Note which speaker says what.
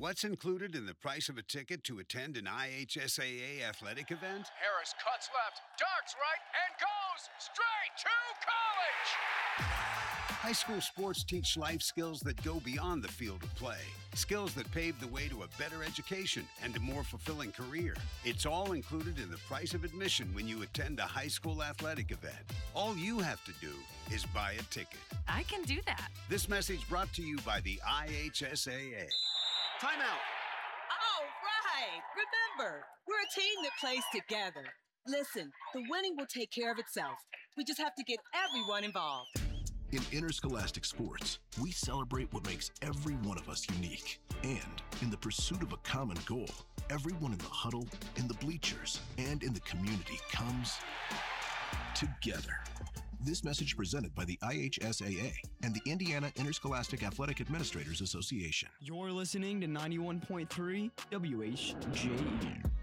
Speaker 1: What's included in the price of a ticket to attend an IHSAA athletic event?
Speaker 2: Harris cuts left, darts right, and goes straight to college!
Speaker 1: High school sports teach life skills that go beyond the field of play. Skills that pave the way to a better education and a more fulfilling career. It's all included in the price of admission when you attend a high school athletic event. All you have to do is buy a ticket.
Speaker 3: I can do that.
Speaker 1: This message brought to you by the IHSAA.
Speaker 4: Timeout.
Speaker 5: All right. Remember, we're a team that plays together. Listen, the winning will take care of itself. We just have to get everyone involved.
Speaker 6: In interscholastic sports, we celebrate what makes every one of us unique. And in the pursuit of a common goal, everyone in the huddle, in the bleachers, and in the community comes together. This message presented by the IHSAA and the Indiana Interscholastic Athletic Administrators Association.
Speaker 7: You're listening to 91.3 WHJE.